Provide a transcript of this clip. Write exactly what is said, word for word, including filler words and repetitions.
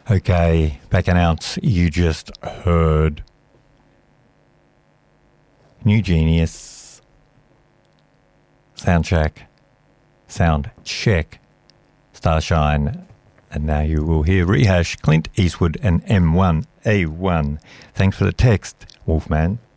Okay, back out. You just heard New Genius, Sound Check, Sound Check, Starshine, and now you will hear Rehash, Clint Eastwood and M one A one. Thanks for the text, Wolfman.